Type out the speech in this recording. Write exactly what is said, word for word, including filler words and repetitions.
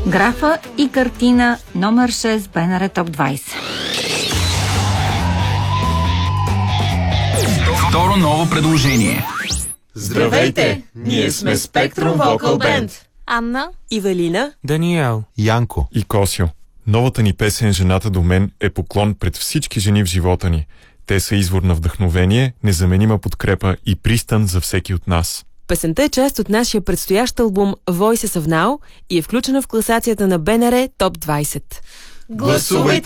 Графа и картина номер шест, БНР Топ двайсет. Второ ново предложение. Здравейте! Ние сме Spectrum Vocal Band. Анна, Ивелина, Даниел, Янко и Косио. Новата ни песен "Жената до мен" е поклон пред всички жени в живота ни. Те са извор на вдъхновение, незаменима подкрепа и пристан за всеки от нас. Песента е част от нашия предстоящ албум Voices of Now и е включена в класацията на БНР Топ двайсет. Гласувайте